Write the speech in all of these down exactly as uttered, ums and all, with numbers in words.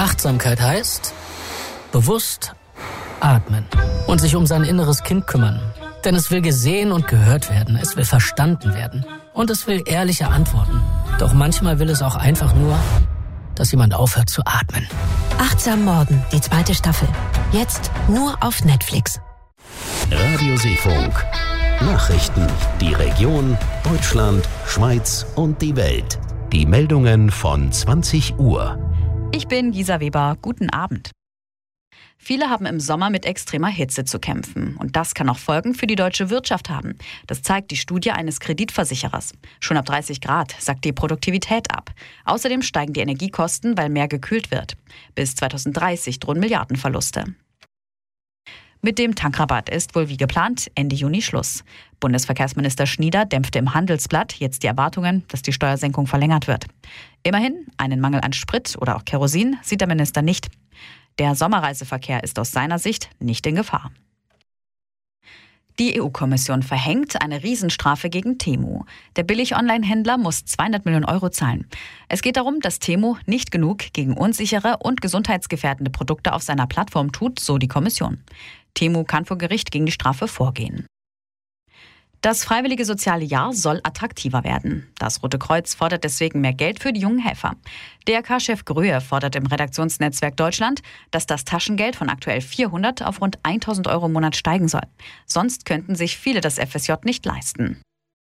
Achtsamkeit heißt bewusst atmen und sich um sein inneres Kind kümmern. Denn es will gesehen und gehört werden, es will verstanden werden und es will ehrliche Antworten. Doch manchmal will es auch einfach nur, dass jemand aufhört zu atmen. Achtsam Morden, die zweite Staffel. Jetzt nur auf Netflix. Radio Seefunk. Nachrichten. Die Region, Deutschland, Schweiz und die Welt. Die Meldungen von zwanzig Uhr. Ich bin Gisa Weber. Guten Abend. Viele haben im Sommer mit extremer Hitze zu kämpfen. Und das kann auch Folgen für die deutsche Wirtschaft haben. Das zeigt die Studie eines Kreditversicherers. Schon ab dreißig Grad sackt die Produktivität ab. Außerdem steigen die Energiekosten, weil mehr gekühlt wird. Bis zweitausenddreißig drohen Milliardenverluste. Mit dem Tankrabatt ist wohl wie geplant Ende Juni Schluss. Bundesverkehrsminister Schnieder dämpfte im Handelsblatt jetzt die Erwartungen, dass die Steuersenkung verlängert wird. Immerhin, einen Mangel an Sprit oder auch Kerosin sieht der Minister nicht. Der Sommerreiseverkehr ist aus seiner Sicht nicht in Gefahr. Die E U-Kommission verhängt eine Riesenstrafe gegen Temu. Der Billig-Online-Händler muss zweihundert Millionen Euro zahlen. Es geht darum, dass Temu nicht genug gegen unsichere und gesundheitsgefährdende Produkte auf seiner Plattform tut, so die Kommission. Temu kann vor Gericht gegen die Strafe vorgehen. Das freiwillige soziale Jahr soll attraktiver werden. Das Rote Kreuz fordert deswegen mehr Geld für die jungen Helfer. D R K-Chef Gröhe fordert im Redaktionsnetzwerk Deutschland, dass das Taschengeld von aktuell vierhundert auf rund tausend Euro im Monat steigen soll. Sonst könnten sich viele das F S J nicht leisten.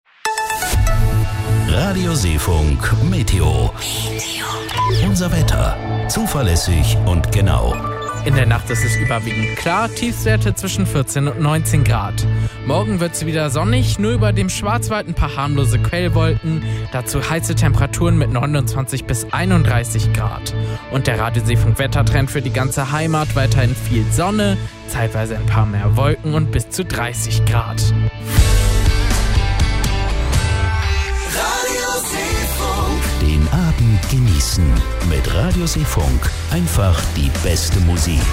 Radio Seefunk Meteo. Unser Wetter. Zuverlässig und genau. In der Nacht ist es überwiegend klar, Tiefstwerte zwischen vierzehn und neunzehn Grad. Morgen wird es wieder sonnig, nur über dem Schwarzwald ein paar harmlose Quellwolken, dazu heiße Temperaturen mit neunundzwanzig bis einunddreißig Grad. Und der Radio Seefunk Wettertrend für die ganze Heimat, weiterhin viel Sonne, zeitweise ein paar mehr Wolken und bis zu dreißig Grad. Radio Seefunk. Den Abend genießen mit Radio Seefunk. Einfach die beste Musik.